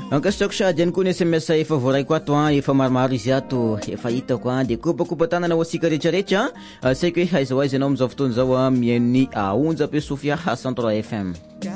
Ankasitrako sady ihany koa ny SMS efa voaraiko ato efa maromaro izy ato efa hitako dia kopakopa-tanana ho antsika rehetrarehetra saiko hoe aiza ho aiza ianao amin'izao fotoana izao mihainy aonja-pe Sofia Centre FM.